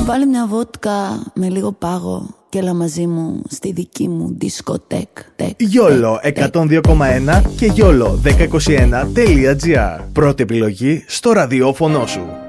Βάλε μια βότκα με λίγο πάγο και έλα μαζί μου στη δική μου δισκοτέκ. Γιόλο 102,1 και γιόλο 1021.gr. Πρώτη επιλογή στο ραδιόφωνο σου.